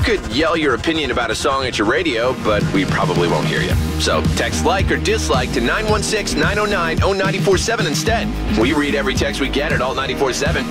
could yell your opinion about a song at your radio, but we probably won't hear you. So text like or dislike to 916-909-0947 instead. We read every text we get at Alt 94.7.